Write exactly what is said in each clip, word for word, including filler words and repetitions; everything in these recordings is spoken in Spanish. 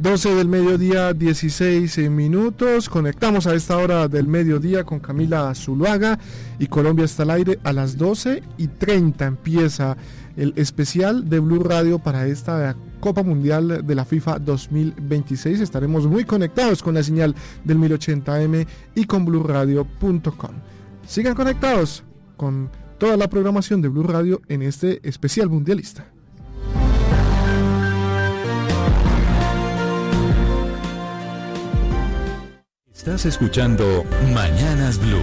doce del mediodía, dieciséis minutos. Conectamos a esta hora del mediodía con Camila Zuluaga y Colombia está al aire. A las doce y treinta empieza el especial de Blue Radio para esta Copa Mundial de la FIFA dos mil veintiséis. Estaremos muy conectados con la señal del mil ochenta eme y con blue radio punto com. Sigan conectados con toda la programación de Blue Radio en este especial mundialista. Estás escuchando Mañanas Blue.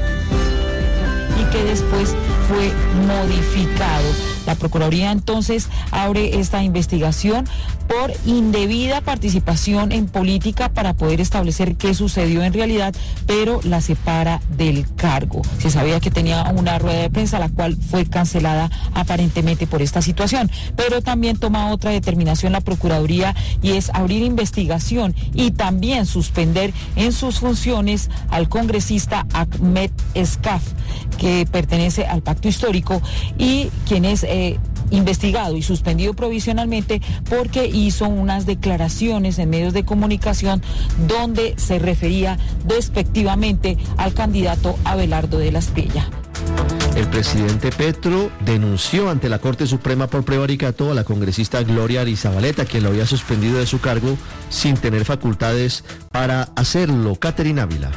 Y que después fue modificado. La Procuraduría entonces abre esta investigación por indebida participación en política para poder establecer qué sucedió en realidad, pero la separa del cargo. Se sabía que tenía una rueda de prensa, la cual fue cancelada aparentemente por esta situación, pero también toma otra determinación la Procuraduría y es abrir investigación y también suspender en sus funciones al congresista Ahmed Escaf, que pertenece al Pacto Histórico y quien es eh, investigado y suspendido provisionalmente porque hizo unas declaraciones en medios de comunicación donde se refería despectivamente al candidato Abelardo de la Espriella. El presidente Petro denunció ante la Corte Suprema por prevaricato a la congresista Gloria Arizabaleta, quien lo había suspendido de su cargo sin tener facultades para hacerlo. Caterina Ávila.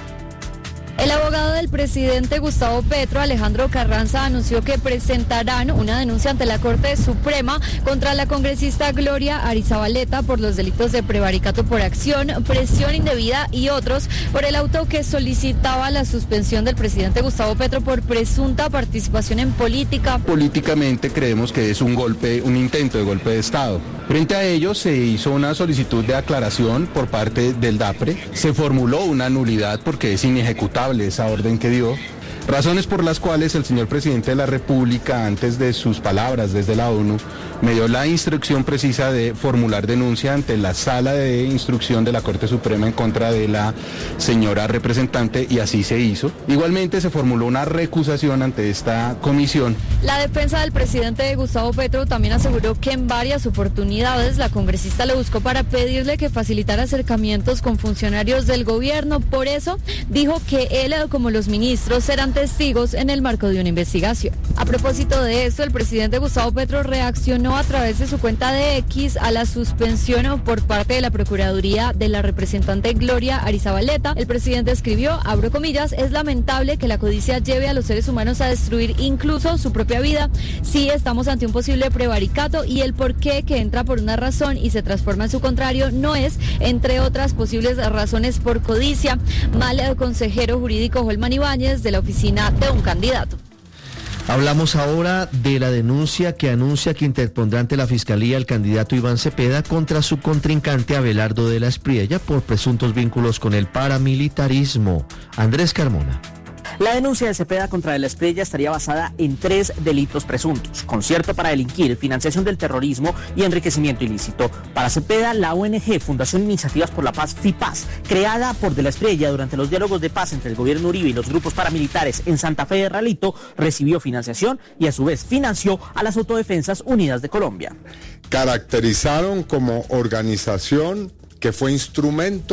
El abogado del presidente Gustavo Petro, Alejandro Carranza, anunció que presentarán una denuncia ante la Corte Suprema contra la congresista Gloria Arizabaleta por los delitos de prevaricato por acción, presión indebida y otros por el auto que solicitaba la suspensión del presidente Gustavo Petro por presunta participación en política. Políticamente creemos que es un golpe, un intento de golpe de Estado. Frente a ello se hizo una solicitud de aclaración por parte del DAPRE, se formuló una nulidad porque es inejecutable esa orden que dio, razones por las cuales el señor presidente de la República, antes de sus palabras desde la ONU, me dio la instrucción precisa de formular denuncia ante la sala de instrucción de la Corte Suprema en contra de la señora representante y así se hizo. Igualmente se formuló una recusación ante esta comisión. La defensa del presidente Gustavo Petro también aseguró que en varias oportunidades la congresista le buscó para pedirle que facilitara acercamientos con funcionarios del gobierno. Por eso dijo que él, como los ministros, serán testigos en el marco de una investigación. A propósito de esto, el presidente Gustavo Petro reaccionó a través de su cuenta de X a la suspensión por parte de la Procuraduría de la representante Gloria Arizabaleta. El presidente escribió, abro comillas, es lamentable que la codicia lleve a los seres humanos a destruir incluso su propia vida. Sí, estamos ante un posible prevaricato y el porqué que entra por una razón y se transforma en su contrario no es, entre otras posibles razones, por codicia. Mal el consejero jurídico Holman Ibáñez de la oficina de un candidato. Hablamos ahora de la denuncia que anuncia que interpondrá ante la Fiscalía el candidato Iván Cepeda contra su contrincante Abelardo de la Espriella por presuntos vínculos con el paramilitarismo. Andrés Carmona. La denuncia de Cepeda contra de la Espriella estaría basada en tres delitos presuntos: concierto para delinquir, financiación del terrorismo y enriquecimiento ilícito. Para Cepeda, la O N G Fundación Iniciativas por la Paz, FIPAZ, creada por de la Espriella durante los diálogos de paz entre el gobierno Uribe y los grupos paramilitares en Santa Fe de Ralito, recibió financiación y a su vez financió a las Autodefensas Unidas de Colombia. Caracterizaron como organización que fue instrumento